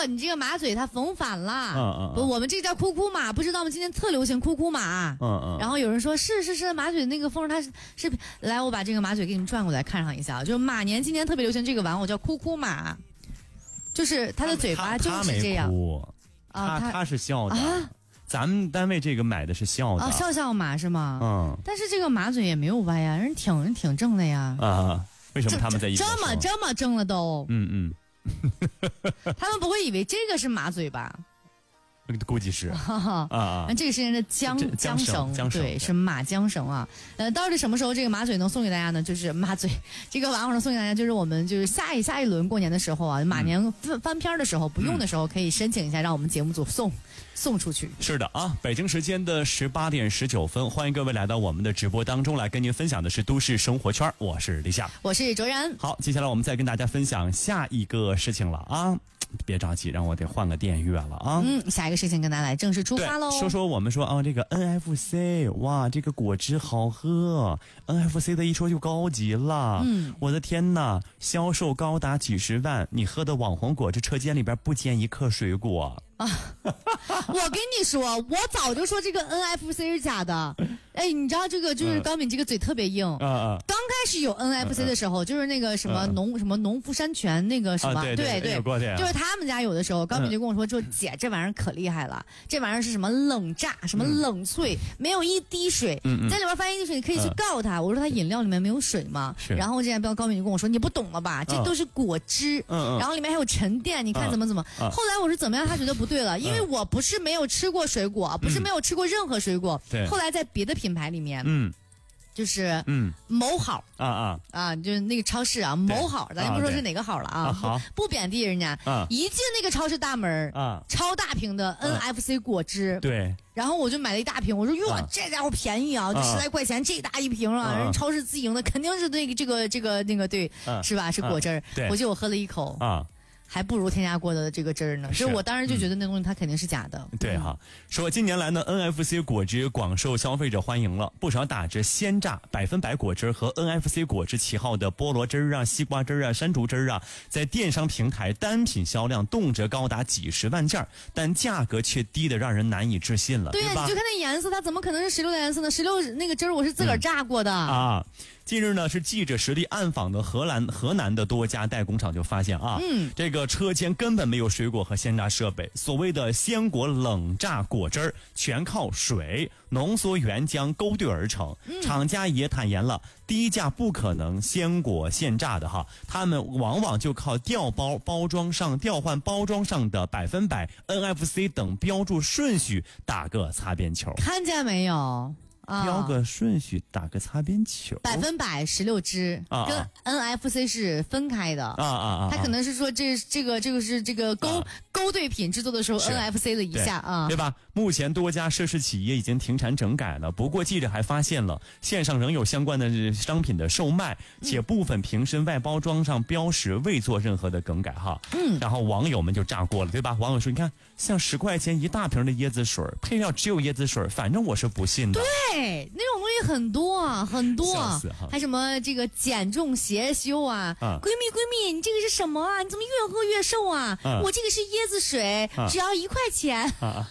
你这个马嘴它缝反了。不，我们这叫哭哭马，不知道吗？今天特流行哭哭马。然后有人说是马嘴那个缝它是，来我把这个马嘴给你们转过来看上一下，就是马年今年特别流行这个玩偶叫哭哭马，就是它的嘴巴就是这样。 他是笑的啊。咱们单位这个买的是笑的笑马是吗？但是这个马嘴也没有歪呀，人挺正的呀。 为什么他们在一起这么正了都？他们不会以为这个是马嘴吧？ 估计是这个是人的缰绳，对，是马缰绳啊。到底什么时候这个马嘴能送给大家呢？就是马嘴这个玩偶能送给大家，就是我们就是下一轮过年的时候啊，马年翻篇的时候不用的时候，可以申请一下，让我们节目组送出去。 是的啊，北京时间的18点19分，欢迎各位来到我们的直播当中来，跟您分享的是都市生活圈，我是李夏， 我是卓然。 好，接下来我们再跟大家分享下一个事情了啊。别着急，让我得换个电乐了啊！ 下一个事情跟大家来正式出发喽。 说我们说这个 NFC， 哇，这个果汁好喝 ，NFC 的一说就高级了。我的天哪，销售高达几十万，你喝的网红果汁车间里边不兼一克水果。 我跟你说，我早就说这个 NFC 是假的。哎，你知道这个就是高敏这个嘴特别硬。刚开始有 NFC 的时候，就是那个什么农夫山泉那个什么，对，就是他们家有的时候，高敏就跟我说，姐这玩意儿可厉害了，这玩意儿是什么冷榨，什么冷萃，没有一滴水，在里边发现一滴水，你可以去告他。我说他饮料里面没有水吗？然后这样高敏就跟我说，你不懂了吧？这都是果汁，然后里面还有沉淀，你看怎么。后来我是怎么样，他觉得不对了，因为我不是没有吃过水果，不是没有吃过任何水果。后来在别的品牌里面，就是某好就是那个超市啊，某好，咱就不说是哪个好了啊，不贬低人家。一进那个超市大门超大瓶的 NFC 果汁， 对。 然后我就买了一大瓶，我说哟，这家伙便宜啊，这10来块钱这大一瓶啊，人超市自营的肯定是这个那个对，是吧？是果汁。回去我喝了一口还不如添加过的这个汁儿呢，所以我当时就觉得那东西它肯定是假的。 对哈，说近年来呢 ，NFC 果汁广受消费者欢迎了，不少打着鲜榨100%果汁和 NFC 果汁旗号的菠萝汁啊、西瓜汁啊、山竹汁啊，在电商平台单品销量动辄高达几十万件，但价格却低得让人难以置信了。 对呀，你就看那颜色，它怎么可能是16的颜色呢？16那个汁儿我是自个儿榨过的近日呢，是记者实地暗访的河南的多家代工厂就发现这个车间根本没有水果和鲜榨设备，所谓的鲜果冷榨果汁儿全靠水浓缩原浆勾兑而成。厂家也坦言了，低价不可能鲜果现榨的他们往往就靠调换包装上的100% NFC 等标注顺序打个擦边球。 看见没有？ 标个顺序打个擦边球 ，16%支跟 NFC 是分开的它可能是说这个是这个勾兑品制作的时候 NFC 了一下对吧？目前多家涉事企业已经停产整改了，不过记者还发现了线上仍有相关的商品的售卖，且部分瓶身外包装上标识未做任何的更改然后网友们就炸锅了，对吧？网友说，你看像10块钱一大瓶的椰子水，配料只有椰子水，反正我是不信的。 对，那种东西很多还什么这个减重协修闺蜜，你这个是什么啊？你怎么越喝越瘦啊？我这个是椰子水，只要1块钱。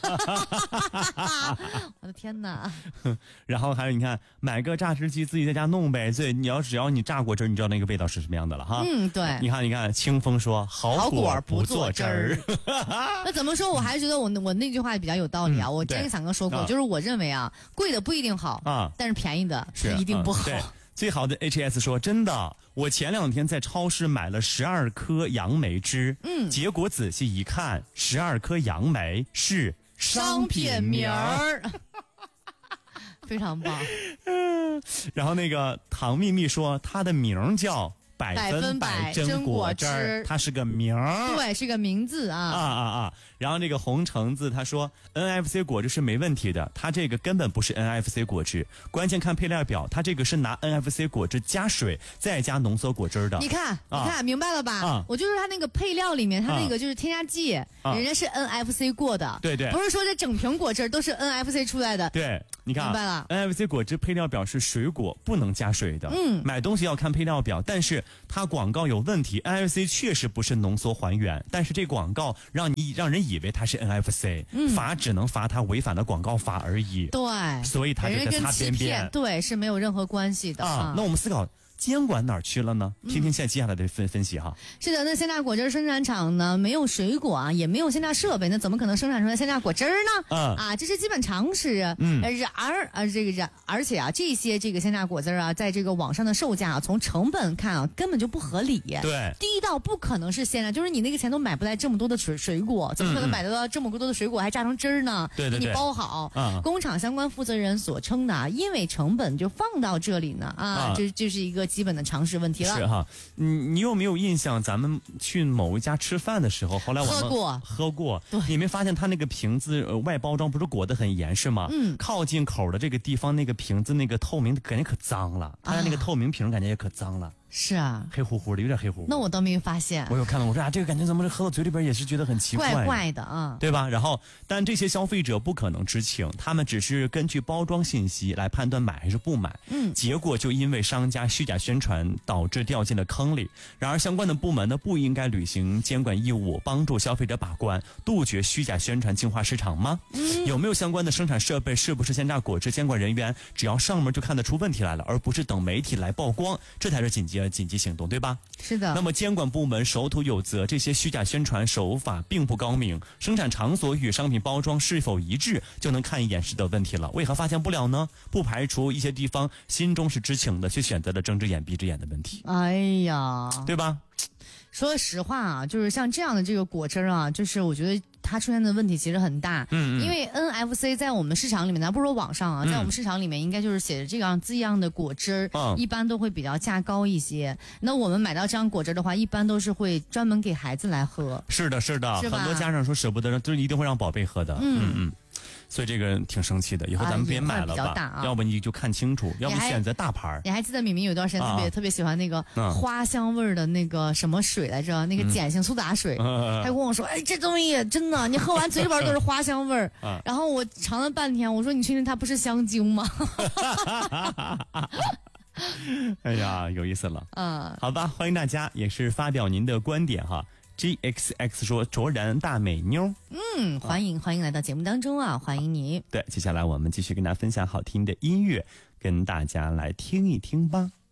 我的天哪！ 然后还有你看，买个榨汁机自己在家弄呗。只要你榨果汁，你知道那个味道是什么样的了对。 你看，清风说好果不做汁儿。 那怎么说？我还是觉得我那句话比较有道理我之前想跟说过，就是我认为贵的不一定好但是便宜的是一定不好。 最好的 HS 说，真的，我前2天在超市买了12颗杨梅汁，结果仔细一看，12颗杨梅是商品名儿。 非常棒。 然后那个唐秘密说，它的名叫100%真果汁，它是个名儿， 对，是个名字然后这个红橙子他说 NFC 果汁是没问题的，它这个根本不是 NFC 果汁，关键看配料表，它这个是拿 NFC 果汁加水再加浓缩果汁的。 你看明白了吧？我就说它那个配料里面，它那个就是添加剂，人家是 NFC 过的， 对， 不是说这整瓶果汁都是 NFC 出来的。 对。 你看明白了 NFC 果汁配料表是水果不能加水的，买东西要看配料表，但是它广告有问题。NFC 确实不是浓缩还原，但是这广告让人以为它是 NFC，罚只能罚它违反了广告法而已。 对， 所以它就在擦边边， 对，是没有任何关系的啊。 那我们思考。监管哪儿去了呢？听听现在接下来的分析哈。 是的，那鲜榨果汁生产厂呢，没有水果啊，也没有鲜榨设备，那怎么可能生产出来鲜榨果汁呢？这是基本常识。而且啊，这些这个鲜榨果汁啊，在这个网上的售价啊，从成本看啊，根本就不合理。 对， 低到不可能是鲜榨，就是你那个钱都买不来这么多的水果，怎么可能买得到这么多的水果还榨成汁儿呢？ 对， 给你包好。工厂相关负责人所称的啊，因为成本就放到这里呢这就是一个基本的常识问题了。 是哈，你有没有印象？咱们去某一家吃饭的时候，后来我们喝过，你没发现它那个瓶子外包装不是裹得很严实吗？靠近口的这个地方，那个瓶子那个透明的感觉可脏了，它的那个透明瓶感觉也可脏了。 是啊， 黑乎乎的，有点黑乎乎。 那我倒没发现。 我有看到，我说这个感觉怎么喝到嘴里边也是觉得很奇怪， 怪怪的啊， 对吧？然后，但这些消费者不可能知情，他们只是根据包装信息来判断买还是不买。结果就因为商家虚假宣传，导致掉进了坑里。然而，相关的部门呢，不应该履行监管义务，帮助消费者把关，杜绝虚假宣传，净化市场吗？有没有相关的生产设备？是不是鲜榨果汁监管人员只要上门就看得出问题来了，而不是等媒体来曝光，这才是紧急行动，对吧？ 是的。 那么监管部门守土有责，这些虚假宣传手法并不高明，生产场所与商品包装是否一致就能看一眼是的问题了，为何发现不了呢？不排除一些地方心中是知情的，却选择了睁只眼闭只眼的问题。 哎呀， 对吧？ 说实话啊，就是像这样的这个果汁啊，就是我觉得它出现的问题其实很大。因为 NFC 在我们市场里面，咱不是说网上啊，在我们市场里面应该就是写着这样字样的果汁，一般都会比较价高一些。那我们买到这样果汁的话，一般都是会专门给孩子来喝。 是的，是的，很多家长说舍不得，就是一定会让宝贝喝的。所以这个挺生气的，以后咱们别买了吧，要不你就看清楚，要不选择大牌。 你还记得敏敏有一段时间特别喜欢那个花香味的那个什么水来着？那个碱性苏打水，还跟我说，这东西真的，你喝完嘴里边都是花香味儿。然后我尝了半天，我说你确定它不是香精吗？ 哎呀，有意思了。好吧，欢迎大家也是发表您的观点哈。GXX 说卓然大美妞， 欢迎来到节目当中啊，欢迎你。 对，接下来我们继续跟大家分享好听的音乐，跟大家来听一听吧。